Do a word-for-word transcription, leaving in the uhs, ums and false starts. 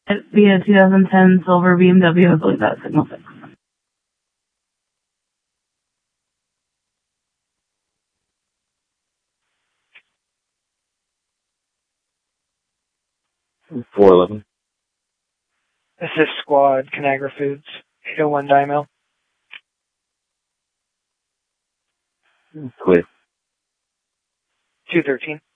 It'd be a two thousand ten silver B M W, I believe that's signal six. four eleven. Assist Squad, Conagra Foods, eight oh one Diamel. Clear. two thirteen.